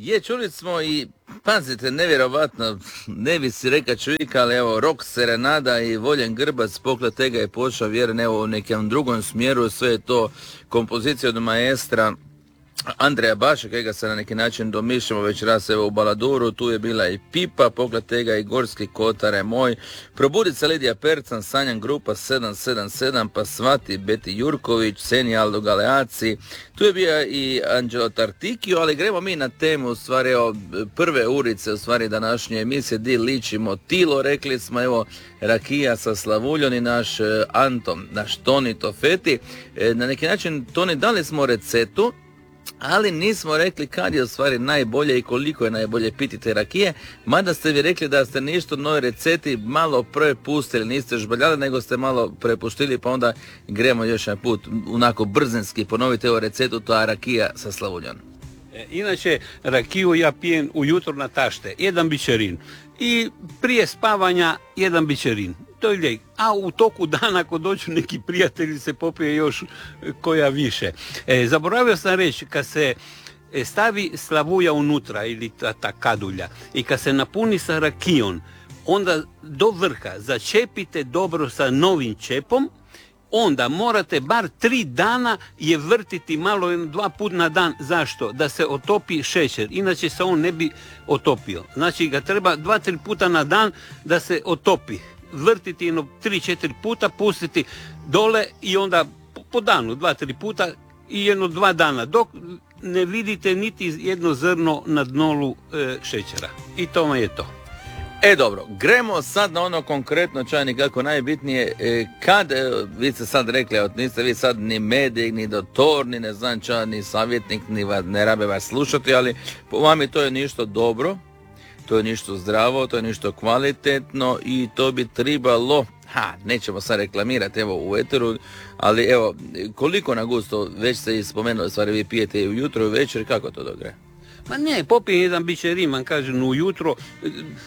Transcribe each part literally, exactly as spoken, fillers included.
Je, čuli smo i, pazite, nevjerovatno, ne bi si reka čovjek, ali evo, Rok Serenada i Voljen Grbac, Poklad tega je pošao vjeren evo u nekom drugom smjeru, sve je to kompozicija od maestra Andreja Baša, kojega se na neki način domišljamo već raz evo u Baladuru, tu je bila i Pipa, Pogled tega i Gorski Kotare moj, Probudit se Lidija Percan, Sanjan grupa sedam sedam sedam, pa Svati Beti Jurković, Seni Aldo Galeaci, tu je bio i Angelo Tartikio, ali gremo mi na temu, u stvari evo, prve urice, u stvari današnje emisije, di ličimo Tilo, rekli smo evo, rakija sa Slavuljon i naš Anton, naš Toni Tofeti, na neki način Toni dali smo recetu, ali nismo rekli kad je u stvari najbolje i koliko je najbolje piti te rakije, mada ste vi rekli da ste ništa nove receti malo prepustili, niste žbaljali, nego ste malo prepustili, pa onda gremo još jedan put, onako brzinski, ponovite evo recetu, to je rakija sa Slavuljon. Inače, rakiju ja pijem ujutro na tašte, jedan bičerin, i prije spavanja jedan bičerin. To je lijek. A u toku dana ako dođu neki prijatelji se popije još koja više. E, zaboravio sam reći, kad se stavi slavuja unutra ili ta, ta kadulja i kad se napuni sa rakijom, onda do vrha začepite dobro sa novim čepom, onda morate bar tri dana je vrtiti malo, dva put na dan. Zašto? Da se otopi šećer, inače se on ne bi otopio. Znači ga treba dva, tri puta na dan da se otopi. Vrtiti jedno tri, četiri puta, pustiti dole i onda po danu, dva, tri puta i jedno dva dana, dok ne vidite niti jedno zrno na dnolu e, šećera. I to je to. E dobro, gremo sad na ono konkretno, čajnik, kako najbitnije, e, kad, e, vi ste sad rekli, evo, niste vi sad ni medij, ni doktor, ni ne znam ča, ni savjetnik, ni va, ne rabe vas slušati, ali po vami to je ništa dobro, to je ništa zdravo, to je ništa kvalitetno i to bi trebalo, ha, nećemo sad reklamirati evo u eteru, ali evo, koliko na gusto, već ste i spomenuli, stvari vi pijete i ujutro i večer, kako to dogre? Ma ne, popijem jedan bičerin, man kažem, ujutro e,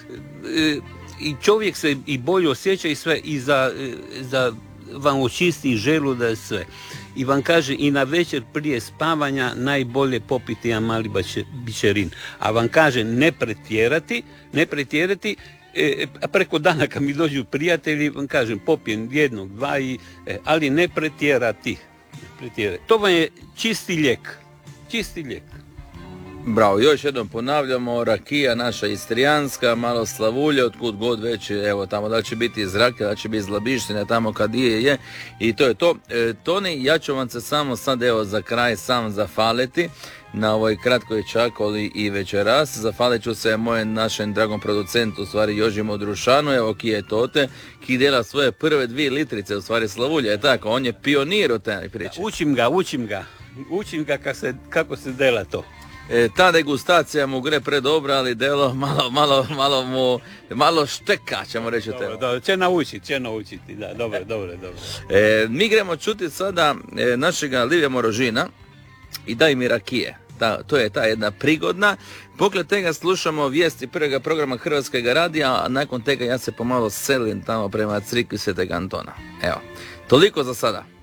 e, i čovjek se i bolje osjeća i sve, i za, e, za vam očisti želudac sve. I vam kaže i na večer prije spavanja najbolje popiti jedan mali bače, bičerin. A vam kaže ne pretjerati, ne pretjerati, e, a preko dana kad mi dođu prijatelji, vam kažem popijem jednog, dva, i, e, ali ne pretjerati. pretjerati. To vam je čisti lijek. Čisti lijek. Bravo, još jednom ponavljamo, rakija naša istrijanska, malo Slavulje, otkud god već, evo tamo da će biti iz Rakije, da će biti iz Labištine, tamo kad je, je, i to je to. E, Toni, ja ću vam se samo sad evo za kraj sam zafaliti na ovoj kratkoj čakoli i večeras. Zafalit ću se mojem našem dragom producentu, u stvari Jožimo Drušanu, evo ki je tote, ki dela svoje prve dvije litrice, u stvari Slavulje, je tako, on je pionir u tej priči. Učim ga, učim ga, učim ga kako se, kako se dela to. E, ta degustacija mu gre predobra, ali delo malo, malo, malo mu, malo šteka, ćemo reći. Dobro, dobro, će naučiti, će naučiti, da, dobro, dobro, dobro. E, mi gremo čuti sada e, našega Livija Morožina i Daj mi rakije. Ta, to je ta jedna prigodna. Pogled tega slušamo vijesti prvega programa Hrvatskog radija, a nakon tega ja se pomalo selim tamo prema crikvi Svetog Antona. Evo, toliko za sada.